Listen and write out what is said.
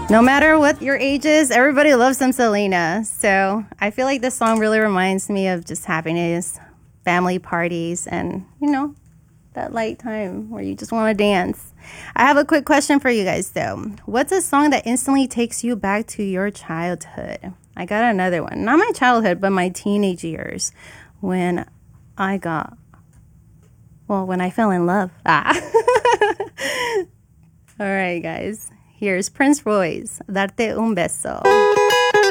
No matter what your age is, everybody loves some Selena. So I feel like this song really reminds me of just happiness, family parties, and, that light time where you just want to dance. I have a quick question for you guys, though. What's a song that instantly takes you back to your childhood? I got another one. Not my childhood, but my teenage years when I fell in love. All right, guys. Here's Prince Royce, Darte un beso.